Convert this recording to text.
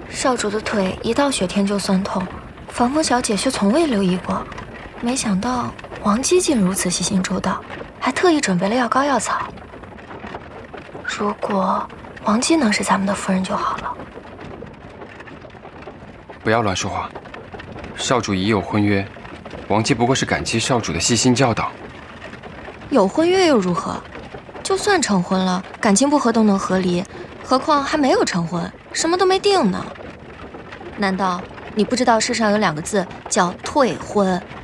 少主的腿一到雪天就酸痛，防风小姐却从未留意过。没想到王姬竟如此细心周到，还特意准备了药膏药草。如果王姬能是咱们的夫人就好了。 不要乱说话，少主已有婚约，王姬不过是感激少主的细心教导。 有婚约又如何？就算成婚了，感情不和都能和离，何况还没有成婚，什么都没定呢。难道你不知道世上有2个字叫退婚？